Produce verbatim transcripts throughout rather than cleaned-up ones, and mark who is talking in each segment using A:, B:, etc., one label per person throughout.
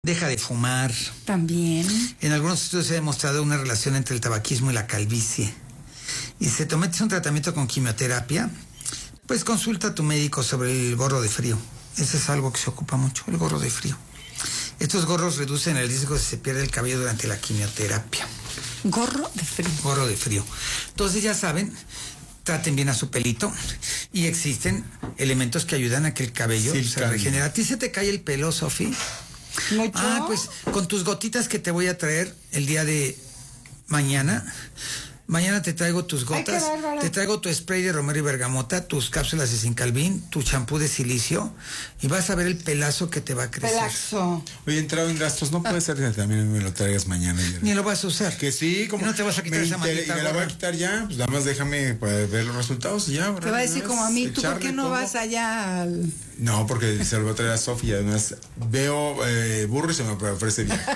A: Deja de fumar.
B: También.
A: En algunos estudios se ha demostrado una relación entre el tabaquismo y la calvicie. Y si te metes un tratamiento con quimioterapia, pues consulta a tu médico sobre el gorro de frío. Eso es algo que se ocupa mucho, el gorro de frío. Estos gorros reducen el riesgo de que se pierda el cabello durante la quimioterapia.
B: Gorro de frío.
A: Gorro de frío. Entonces ya saben, traten bien a su pelito y existen elementos que ayudan a que el cabello sí, se regenere. ¿A ti se te cae el pelo, Sofi?
B: ¿Mucho?
A: Ah, pues con tus gotitas que te voy a traer el día de mañana. Mañana te traigo tus gotas,
B: Ay,
A: te traigo tu spray de romero y bergamota, tus cápsulas de Sincalvin, tu champú de silicio y vas a ver el pelazo que te va a crecer.
B: Pelazo.
C: Oye, entrado en gastos, no puede ser que también me lo traigas mañana. Ya.
A: Ni lo vas a usar.
C: Que sí, como
A: y no te vas a quitar
C: me
A: esa maldita
C: Y me la
A: gorra.
C: voy a quitar ya, pues nada más déjame pues, ver los resultados y ya.
B: Te va a decir como a mí, ¿tú por qué no
C: todo.
B: vas allá al...?
C: No, porque se lo voy a traer a Sofía, además veo eh, burro y se me ofrece viaje.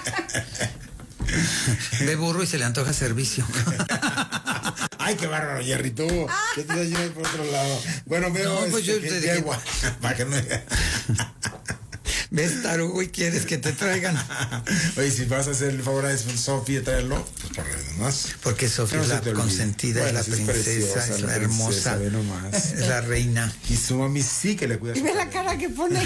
A: Ve burro y se le antoja servicio.
C: Ay, qué bárbaro, Jerry, tú. ¿Qué te estás yendo por otro lado? Bueno, veo.
A: No, pues
C: este,
A: yo
C: que,
A: te
C: ya
A: dije-
C: igual. Para que no.
A: ¿Ves, tarugo, y quieres que te traigan?
C: Oye, si vas a hacer el favor a Sofía traerlo, pues por lo demás.
A: Porque Sofía
C: No
A: es
C: se
A: la
C: te olvide.
A: consentida,
C: Bueno,
A: es
C: sí
A: la
C: es
A: princesa,
C: preciosa,
A: es
C: la
A: la
C: princesa,
A: hermosa,
C: ve nomás.
A: es la reina.
C: Y su mami sí que le cuida.
B: Y
C: su
B: ve la
C: cabello.
B: cara que pone.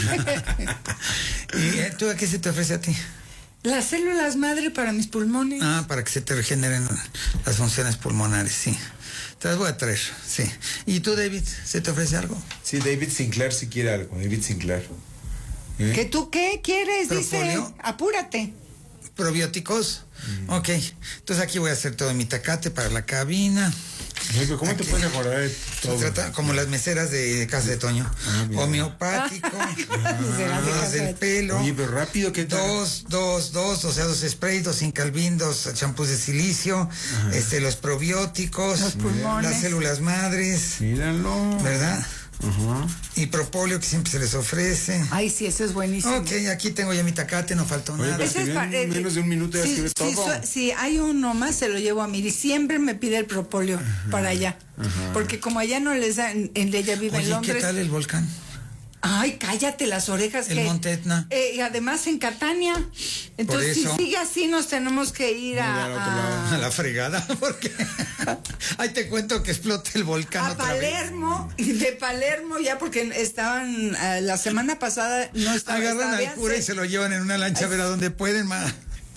A: ¿Y eh, tú a qué se te ofrece a ti?
B: Las células madre para mis pulmones.
A: Ah, para que se te regeneren las funciones pulmonares, sí. Te las voy a traer, sí. ¿Y tú, David, se te ofrece algo?
C: Sí, David Sinclair sí quiere algo. David Sinclair. ¿Eh?
B: ¿Que tú qué quieres? Dice,
A: ¿Propóleo?
B: apúrate.
A: ¿Probióticos? Mm. Ok. Entonces aquí voy a hacer todo mi tacate para la cabina.
C: Ay, pero ¿cómo
A: Aquí.
C: te puedes mejorar de todo?
A: Se trata como las meseras de Casa de Toño.
C: Ah, mira.
A: Homeopático.
B: Meseras de
A: Dos
B: Casa de-
A: del pelo.
C: Oye, pero rápido que
A: Dos, dos, dos, o sea, dos sprays, dos Sincalvin, dos champús de silicio, este, los probióticos,
B: Los pulmones.
A: las células madres,
C: Míralo.
A: ¿verdad?
C: Ajá.
A: Y propóleo que siempre se les ofrece.
B: Ay, sí, eso es buenísimo.
A: Ok, aquí tengo ya mi tacate, no faltó
C: Oye,
A: nada.
C: pero
B: Ese es
C: si
B: pa-
C: en
B: eh,
C: menos de un minuto ya
B: sí,
C: escribes
B: sí,
C: todo.
B: so- sí, hay uno más, se lo llevo a Miri. Siempre me pide el propóleo para allá.
C: ajá.
B: Porque como allá no les dan, en ella vive en
A: Oye,
B: Londres.
A: ¿qué tal el volcán?
B: Ay, cállate las orejas.
A: El
B: que,
A: Monte Etna.
B: Eh, y además en Catania. Entonces, si
A: eso.
B: sigue así, nos tenemos que ir
C: Mira,
B: a,
C: al otro lado.
A: A
B: a,
A: la fregada, porque ahí te cuento que explote el volcán
B: a
A: otra vez.
B: Palermo. Y de Palermo ya, porque estaban, eh, la semana pasada no estaba.
A: Agarran
B: estaba-
A: al cura y se lo llevan en una lancha a ver a dónde pueden, ma.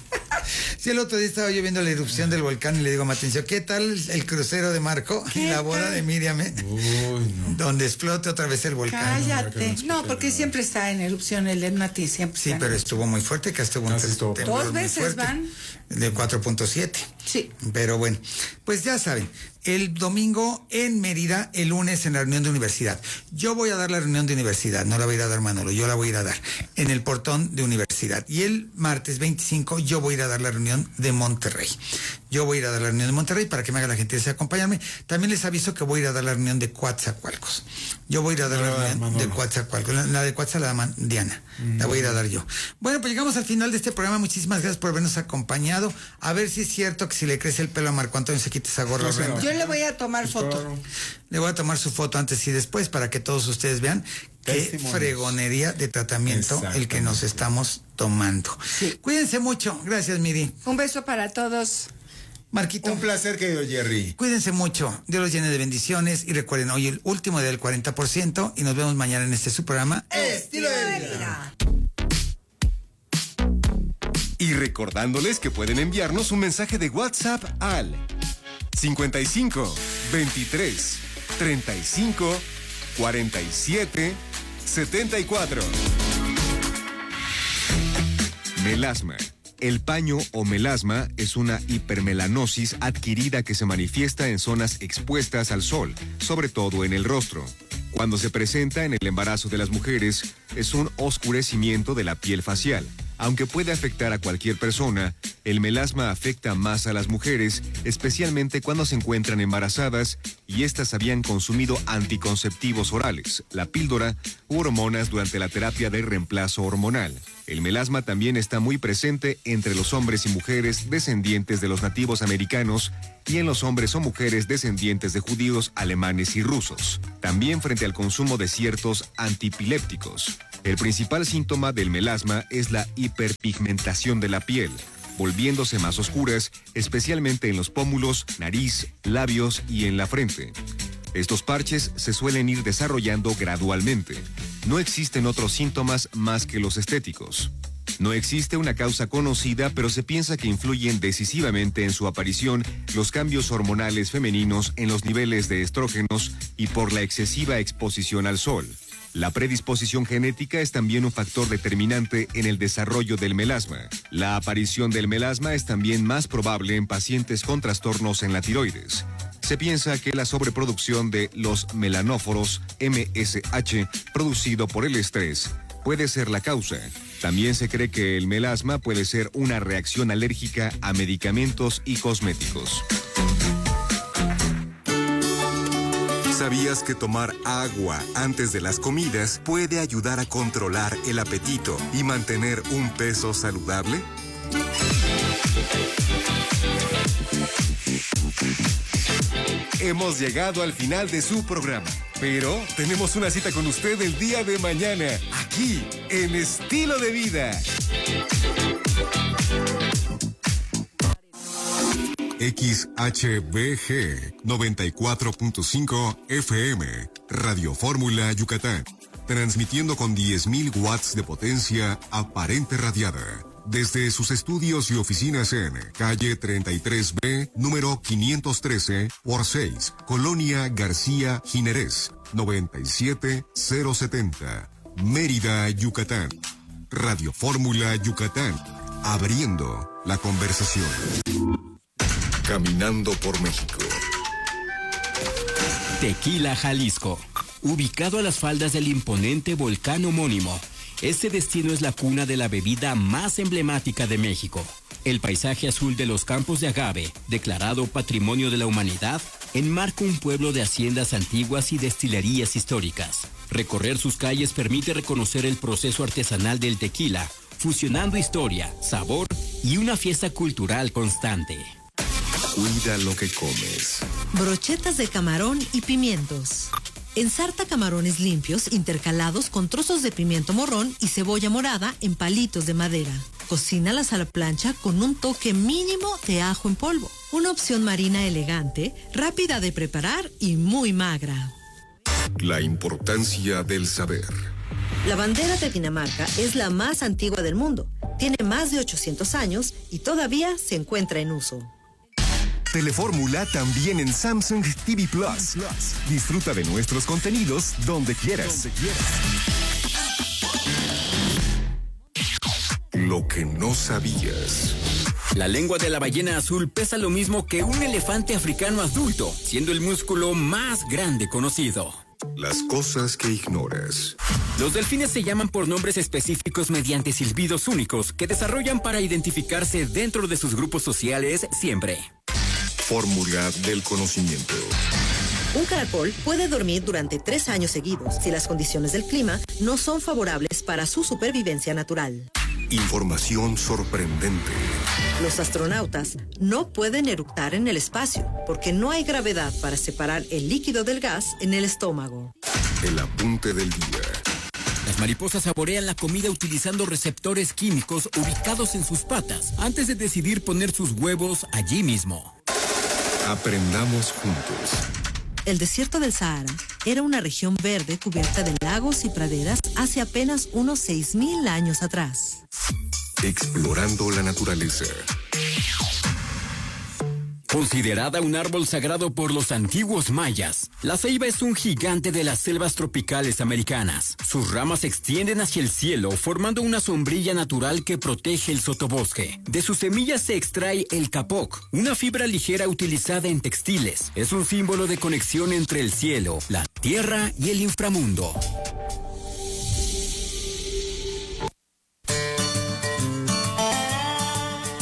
A: Sí, el otro día estaba yo viendo la erupción del volcán y le digo a Matencio, ¿qué tal el crucero de Marco y
B: ¿Qué
A: la boda
B: tal?
A: de Miriam? eh?
C: Uy, no.
A: Donde explote otra vez el volcán.
B: Cállate.
C: no,
B: No, porque siempre está en erupción el Etnati, siempre
A: Sí,
B: está en
A: pero
B: erupción.
A: estuvo muy fuerte, que estuvo un
C: No, sí estuvo.
A: temblor
B: Dos
A: muy
B: veces
A: fuerte,
B: van.
A: de cuatro punto siete.
B: Sí.
A: Pero bueno, pues ya saben, el domingo en Mérida, el lunes en la reunión de universidad. Yo voy a dar la reunión de universidad, no la voy a ir a dar Manolo, yo la voy a ir a dar en el portón de universidad. Y el martes veinticinco yo voy a ir a dar la reunión de Monterrey. Yo voy a ir a dar la reunión de Monterrey para que me haga la gente desea acompañarme. También les aviso que voy a ir a dar la reunión de Coatzacoalcos. Yo voy a ir a dar
C: No,
A: la reunión
C: Manolo.
A: de Coatzacoalcos. La, la de Coatza la da Diana. La voy a ir a dar yo. Bueno, pues llegamos al final de este programa. Muchísimas gracias por habernos acompañado. A ver si es cierto que si le crece el pelo a Marco Antonio se quita esa gorra
C: No, sí,
A: horrenda.
B: Yo le voy a tomar foto.
C: Claro.
A: Le voy a tomar su foto antes y después para que todos ustedes vean qué
C: Testimonios.
A: fregonería de tratamiento el que nos estamos tomando.
B: Sí.
A: Cuídense mucho. Gracias, Miri.
B: Un beso para todos.
A: Marquito.
C: Un placer, querido Jerry.
A: Cuídense mucho, Dios los llene de bendiciones y recuerden, hoy el último día del cuarenta por ciento y nos vemos mañana en este su programa.
C: Estilo de vida.
D: Y recordándoles que pueden enviarnos un mensaje de WhatsApp al cincuenta y cinco, veintitrés, treinta y cinco, cuarenta y siete, setenta y cuatro. Melasma. El paño o melasma es una hipermelanosis adquirida que se manifiesta en zonas expuestas al sol, sobre todo en el rostro. Cuando se presenta en el embarazo de las mujeres, es un oscurecimiento de la piel facial. Aunque puede afectar a cualquier persona, El melasma afecta más a las mujeres, especialmente cuando se encuentran embarazadas y éstas habían consumido anticonceptivos orales, la píldora u hormonas durante la terapia de reemplazo hormonal. El melasma también está muy presente entre los hombres y mujeres descendientes de los nativos americanos y en los hombres o mujeres descendientes de judíos, alemanes y rusos. También frente al consumo de ciertos antipilépticos. El principal síntoma del melasma es la hiperpigmentación de la piel, volviéndose más oscuras, especialmente en los pómulos, nariz, labios y en la frente. Estos parches se suelen ir desarrollando gradualmente. No existen otros síntomas más que los estéticos. No existe una causa conocida, pero se piensa que influyen decisivamente en su aparición los cambios hormonales femeninos en los niveles de estrógenos y por la excesiva exposición al sol. La predisposición genética es también un factor determinante en el desarrollo del melasma. La aparición del melasma es también más probable en pacientes con trastornos en la tiroides. Se piensa que la sobreproducción de los melanóforos M S H producido por el estrés puede ser la causa. También se cree que el melasma puede ser una reacción alérgica a medicamentos y cosméticos.
E: ¿Sabías que tomar agua antes de las comidas puede ayudar a controlar el apetito y mantener un peso saludable? Hemos llegado al final de su programa, pero tenemos una cita con usted el día de mañana, aquí, en Estilo de Vida. X H B G noventa y cuatro punto cinco F M, Radio Fórmula Yucatán, transmitiendo con diez mil watts de potencia aparente radiada. Desde sus estudios y oficinas en calle treinta y tres B, número quinientos trece por seis, Colonia García Jiménez, noventa y siete mil setenta, Mérida, Yucatán. Radio Fórmula Yucatán, abriendo la conversación. Caminando por México.
F: Tequila, Jalisco. Ubicado a las faldas del imponente volcán homónimo, este destino es la cuna de la bebida más emblemática de México. El paisaje azul de los campos de agave, declarado Patrimonio de la Humanidad, enmarca un pueblo de haciendas antiguas y destilerías históricas. Recorrer sus calles permite reconocer el proceso artesanal del tequila, fusionando historia, sabor y una fiesta cultural constante.
E: Cuida lo que comes.
G: Brochetas de camarón y pimientos. Ensarta camarones limpios intercalados con trozos de pimiento morrón y cebolla morada en palitos de madera. Cocínalas a la plancha con un toque mínimo de ajo en polvo. Una opción marina elegante, rápida de preparar y muy magra.
E: La importancia del saber.
G: La bandera de Dinamarca es la más antigua del mundo. Tiene más de ochocientos años y todavía se encuentra en uso.
E: Telefórmula también en Samsung T V Plus. Disfruta de nuestros contenidos donde quieras. Donde quieras. Lo que no sabías.
F: La lengua de la ballena azul pesa lo mismo que un elefante africano adulto, siendo el músculo más grande conocido.
E: Las cosas que ignoras.
F: Los delfines se llaman por nombres específicos mediante silbidos únicos que desarrollan para identificarse dentro de sus grupos sociales siempre.
E: Fórmula del conocimiento.
G: Un caracol puede dormir durante tres años seguidos si las condiciones del clima no son favorables para su supervivencia natural.
E: Información sorprendente.
G: Los astronautas no pueden eructar en el espacio porque no hay gravedad para separar el líquido del gas en el estómago.
E: El apunte del día.
F: Las mariposas saborean la comida utilizando receptores químicos ubicados en sus patas antes de decidir poner sus huevos allí mismo.
E: Aprendamos juntos.
G: El desierto del Sahara era una región verde cubierta de lagos y praderas hace apenas unos seis mil años atrás.
E: Explorando la naturaleza.
F: Considerada un árbol sagrado por los antiguos mayas, la ceiba es un gigante de las selvas tropicales americanas. Sus ramas se extienden hacia el cielo, formando una sombrilla natural que protege el sotobosque. De sus semillas se extrae el capoc, una fibra ligera utilizada en textiles. Es un símbolo de conexión entre el cielo, la tierra y el inframundo.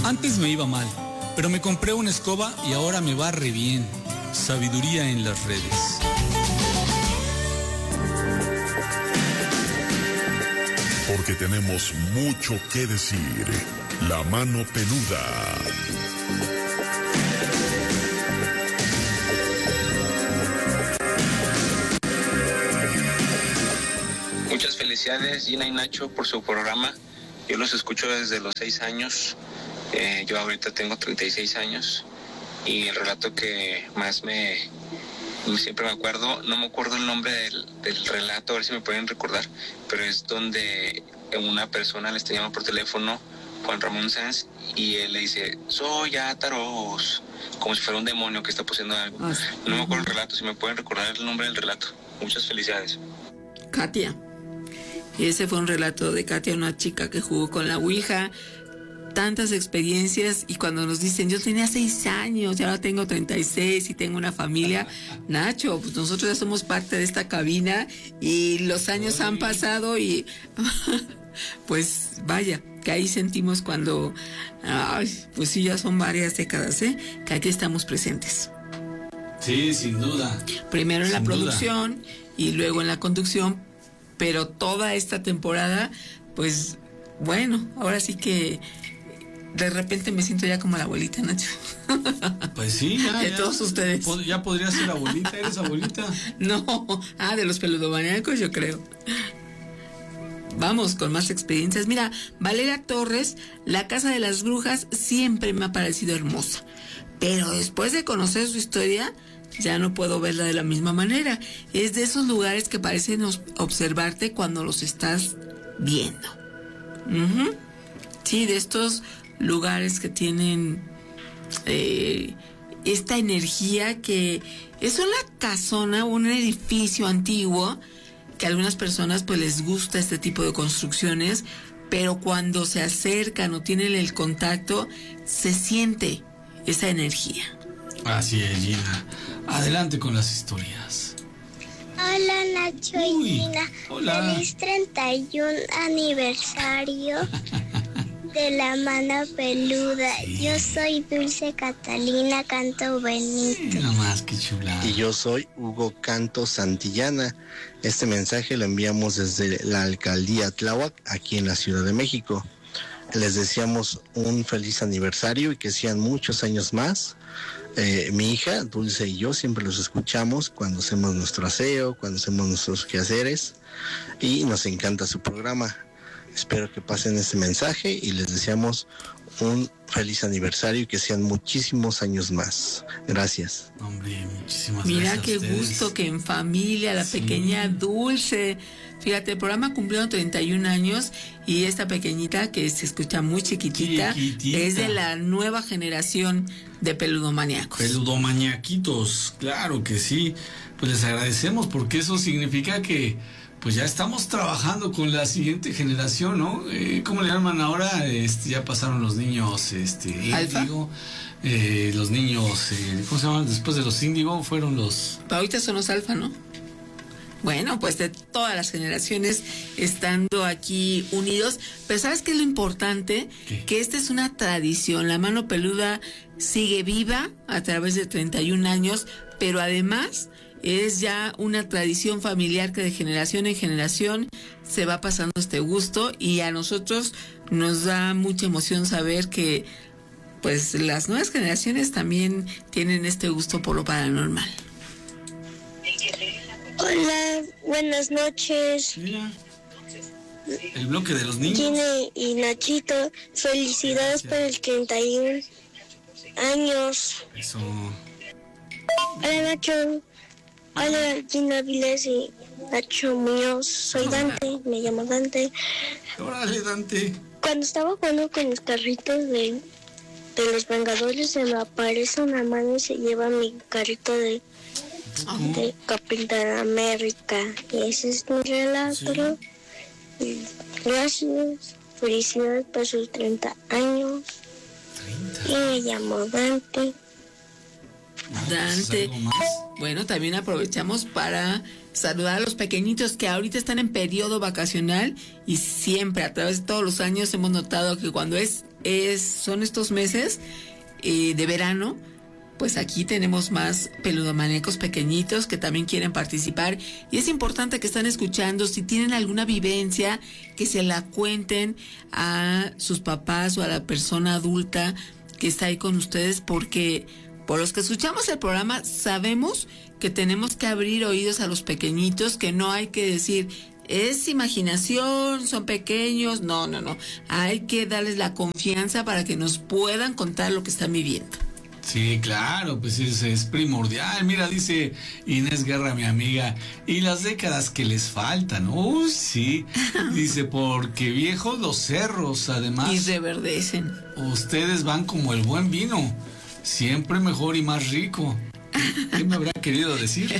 H: Antes me iba mal, pero me compré una escoba y ahora me va re bien. Sabiduría en las redes.
I: Porque tenemos mucho que decir. La mano peluda.
J: Muchas felicidades, Gina y Nacho, por su programa. Yo los escucho desde los seis años. Eh, yo ahorita tengo treinta y seis años. Y el relato que más me... siempre me acuerdo, no me acuerdo el nombre del, del relato, a ver si me pueden recordar, pero es donde una persona le está llamando por teléfono, Juan Ramón Sanz, y él le dice, soy Átaros, como si fuera un demonio que está poseyendo algo. Ah, sí. No me acuerdo el relato, si me pueden recordar el nombre del relato. Muchas felicidades.
B: Katia. Y ese fue un relato de Katia, una chica que jugó con la Ouija. Tantas experiencias, y cuando nos dicen, yo tenía seis años, ya ahora tengo treinta y seis y tengo una familia. Nacho, pues nosotros ya somos parte de esta cabina y los años han pasado y pues vaya, que ahí sentimos cuando, ay, pues sí, ya son varias décadas, ¿eh? Que aquí estamos presentes.
H: Sí, sin duda.
B: Primero en
H: sin
B: la producción
H: duda.
B: Y luego en la conducción, pero toda esta temporada, pues bueno, ahora sí que de repente me siento ya como la abuelita, Nacho.
H: Pues sí, ya.
B: De
H: ya,
B: todos ustedes.
H: Ya podrías ser abuelita, ¿eres abuelita?
B: No, ah, de los peludomaníacos yo creo. Vamos con más experiencias. Mira, Valeria Torres, la Casa de las Brujas siempre me ha parecido hermosa. Pero después de conocer su historia, ya no puedo verla de la misma manera. Es de esos lugares que parecen observarte cuando los estás viendo. Uh-huh. Sí, de estos lugares que tienen eh, esta energía que es una casona, un edificio antiguo que a algunas personas pues les gusta este tipo de construcciones, pero cuando se acercan o tienen el contacto se siente esa energía.
H: Así es, Gina. Adelante con las historias.
K: Hola, Nacho y Gina.
H: Hola.
K: Feliz treinta y un aniversario de la mano peluda. Sí. Yo soy Dulce Catalina Canto Benito.
H: Sí, nomás, qué chulada.
L: Y yo soy Hugo Canto Santillana. Este mensaje lo enviamos desde la alcaldía Tláhuac, aquí en la Ciudad de México. Les deseamos un feliz aniversario y que sean muchos años más. Eh, mi hija, Dulce, y yo siempre los escuchamos cuando hacemos nuestro aseo, cuando hacemos nuestros quehaceres, y nos encanta su programa. Espero que pasen este mensaje y les deseamos un feliz aniversario y que sean muchísimos años más. Gracias.
H: Hombre, muchísimas
B: Mira
H: gracias.
B: Mira qué gusto que en familia, la sí. pequeña Dulce. Fíjate, el programa cumplió treinta y un años y esta pequeñita que se escucha muy chiquitita, chiquitita. Es de la nueva generación de peludomaníacos.
H: Peludomaníaquitos, claro que sí. Pues les agradecemos porque eso significa que pues ya estamos trabajando con la siguiente generación, ¿no? Eh, ¿Cómo le llaman ahora? Este, ya pasaron los niños, este, índigo, eh, los niños, eh, ¿cómo se llaman? Después de los índigo fueron los...
B: Ahorita son los alfa, ¿no? Bueno, pues de todas las generaciones estando aquí unidos, pero ¿sabes qué es lo importante? ¿Qué? Que esta es una tradición, la mano peluda sigue viva a través de treinta y un años, pero además es ya una tradición familiar que de generación en generación se va pasando este gusto y a nosotros nos da mucha emoción saber que pues las nuevas generaciones también tienen este gusto por lo paranormal.
K: Hola, buenas noches.
H: Mira, el bloque de los niños.
K: Gina y Nachito, felicidades por el treinta y un años.
H: Eso.
K: Hola, Nacho. Hola, Gina Viles y Nacho Muñoz. Soy Dante, me llamo Dante.
H: Órale, Dante.
K: Cuando estaba jugando con los carritos de, de los Vengadores, se me aparece una mano y se lleva mi carrito de... de Capitán América. Y ese es mi relato. ¿Sí? Gracias. Felicidades por sus treinta años. treinta. Y me llamo Dante.
B: Dante. Bueno, también aprovechamos para saludar a los pequeñitos que ahorita están en periodo vacacional y siempre a través de todos los años hemos notado que cuando es es, son estos meses eh, de verano, pues aquí tenemos más peludomaníacos pequeñitos que también quieren participar, y es importante que están escuchando. Si tienen alguna vivencia, que se la cuenten a sus papás o a la persona adulta que está ahí con ustedes, porque por los que escuchamos el programa sabemos que tenemos que abrir oídos a los pequeñitos, que no hay que decir es imaginación, son pequeños, no, no, no, hay que darles la confianza para que nos puedan contar lo que están viviendo.
H: Sí, claro, pues es, es primordial. Mira, dice Inés Guerra, mi amiga, y las décadas que les faltan. Uy, sí. Dice, porque viejos los cerros, además.
B: Y reverdecen.
H: Ustedes van como el buen vino, siempre mejor y más rico. ¿Qué me habrá querido decir?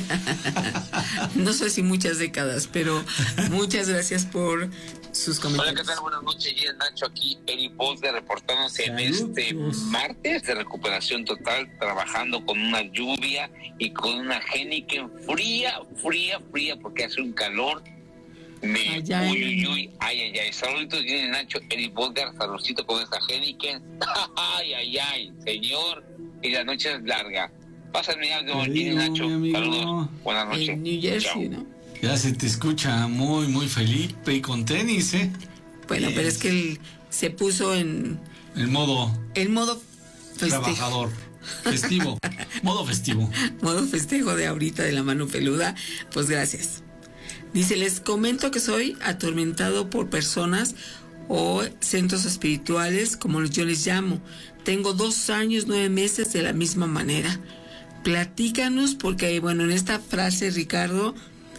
B: No sé si muchas décadas, pero muchas gracias por sus comentarios.
M: Hola, ¿qué tal? Buenas noches, y Nacho aquí, Eri Bosque, reportándose en este martes de recuperación total, trabajando con una lluvia y con una Heineken fría, fría, fría, porque hace un calor de ay, ay. uy, uy, uy, ay, ay, ay. Saluditos, y Nacho, Eri Bosque, saludcito con esta Heineken. Ay, ay, ay, señor, y la noche es larga. Pásame algo, Gini Nacho. Saludos. Buenas noches.
B: En New Jersey, ¿no?
H: Ya se te escucha muy, muy Felipe y con tenis, ¿eh?
B: Bueno, yes. Pero es que él se puso en...
H: El modo...
B: El modo
H: festejo. Trabajador. Festivo. Modo festivo.
B: Modo festejo de ahorita de la mano peluda. Pues gracias. Dice, les comento que soy atormentado por personas o centros espirituales, como yo les llamo. Tengo dos años, nueve meses de la misma manera. Platícanos, porque bueno, en esta frase, Ricardo,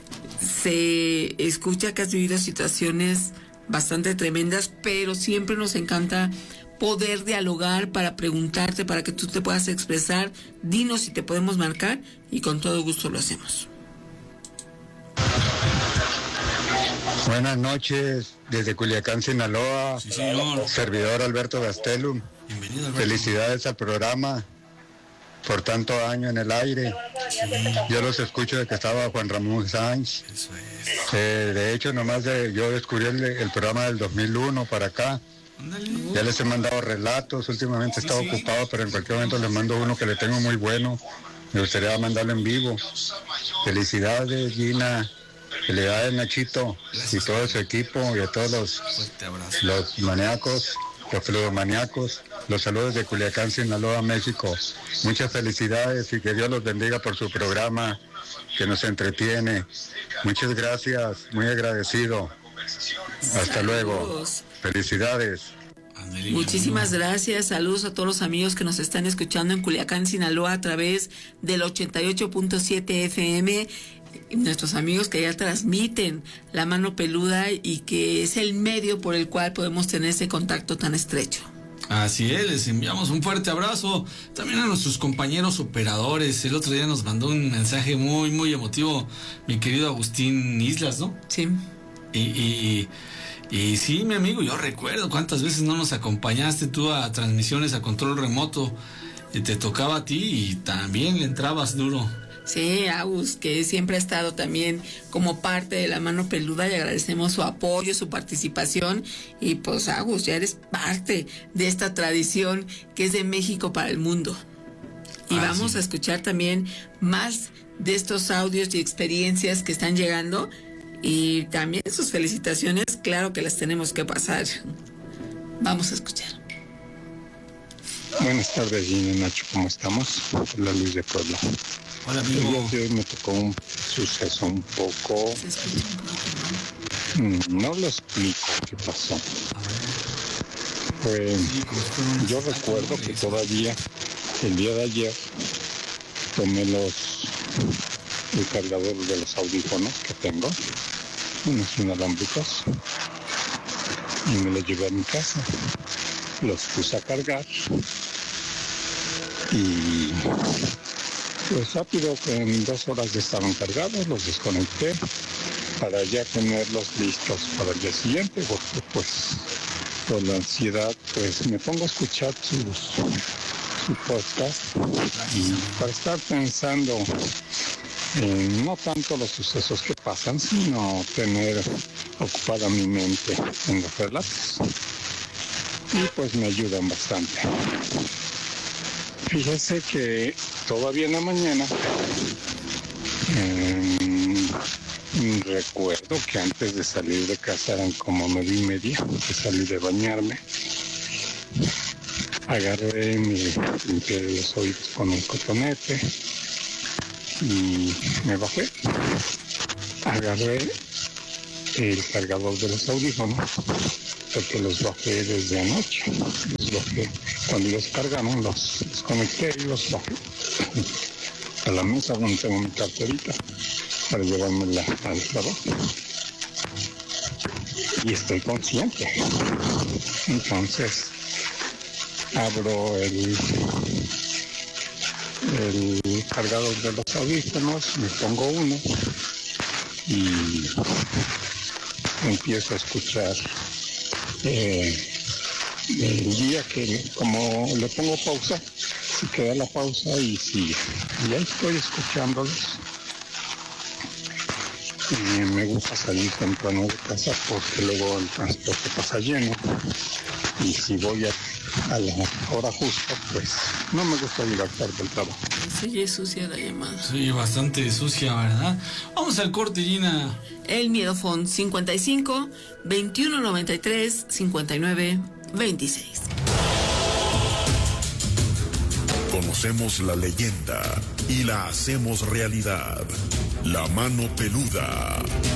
B: se escucha que has vivido situaciones bastante tremendas, pero siempre nos encanta poder dialogar para preguntarte, para que tú te puedas expresar. Dinos si te podemos marcar y con todo gusto lo hacemos.
N: Buenas noches, desde Culiacán, Sinaloa.
H: Sí, señor.
N: Servidor Alberto Gastelum.
H: Bienvenido, Alberto.
N: Felicidades al programa por tanto año en el aire. Sí. Yo los escucho de que estaba Juan Ramón Sáenz.
H: Eso es.
N: Eh, de hecho, nomás de, yo descubrí el, el programa del dos mil uno para acá. Andale. Ya les he mandado relatos. Últimamente he estado sí, ocupado, sí. Pero en cualquier momento les mando uno que le tengo muy bueno. Me gustaría mandarlo en vivo. Felicidades, Gina. Felicidades, Nachito. Gracias, y todo su equipo y a todos los, los maníacos, los fluidomaníacos. Los saludos de Culiacán, Sinaloa, México. Muchas felicidades y que Dios los bendiga por su programa que nos entretiene. Muchas gracias, muy agradecido. Hasta Saludos. Luego. Felicidades.
B: Muchísimas gracias, saludos a todos los amigos que nos están escuchando en Culiacán, Sinaloa a través del ochenta y ocho punto siete F M. Nuestros amigos que ya transmiten La Mano Peluda y que es el medio por el cual podemos tener ese contacto tan estrecho.
H: Así es, les enviamos un fuerte abrazo también a nuestros compañeros operadores. El otro día nos mandó un mensaje muy, muy emotivo mi querido Agustín Islas, ¿no?
B: Sí.
H: Y, y, y sí, mi amigo, yo recuerdo cuántas veces no nos acompañaste tú a transmisiones a control remoto y te tocaba a ti y también le entrabas duro.
B: Sí, Agus, que siempre ha estado también como parte de La Mano Peluda y agradecemos su apoyo, su participación. Y pues, Agus, ya eres parte de esta tradición que es de México para el mundo. Y ah, vamos sí. a escuchar también más de estos audios y experiencias que están llegando. Y también sus felicitaciones, claro que las tenemos que pasar. Vamos a escuchar.
N: Buenas tardes, Gina y Nacho, ¿cómo estamos? La Luz de Puebla.
H: Hola, amigo.
N: El día de hoy me tocó un suceso un poco... No lo explico qué pasó. Pues, yo recuerdo que todavía, el día de ayer, tomé los... el cargador de los audífonos que tengo, unos inalámbricos, y me los llevé a mi casa. Los puse a cargar y... pues rápido, en dos horas ya estaban cargados, los desconecté para ya tenerlos listos para el día siguiente, porque pues por la ansiedad pues me pongo a escuchar sus, su podcast y para estar pensando en no tanto los sucesos que pasan, sino tener ocupada mi mente en los relatos. y pues me ayudan bastante. Fíjese que todavía en la mañana eh, recuerdo que antes de salir de casa eran como nueve y media, que salí de bañarme. Agarré mi limpié los oídos con un cotonete y me bajé. Agarré el cargador de los audífonos porque los bajé desde anoche. Los bajé cuando los cargaron, los desconecté y los bajé a la mesa donde tengo mi carterita para llevármela al trabajo. Y estoy consciente. Entonces abro el, el cargador de los audífonos, me pongo uno y empiezo a escuchar eh, el día que como le pongo pausa, se queda la pausa y sigue. Y ahí estoy escuchándolos. Eh, me gusta salir temprano de casa porque luego el transporte pasa lleno. Y si voy a, a la hora justa, pues no me gusta llegar tarde al trabajo.
B: Sí, es sucia la llamada.
H: Sí, bastante sucia, ¿verdad? Vamos al corte, Gina.
B: El Miedofón cincuenta y cinco, veintiuno noventa y tres, cincuenta y nueve, veintiséis.
I: Conocemos la leyenda y la hacemos realidad. La mano peluda.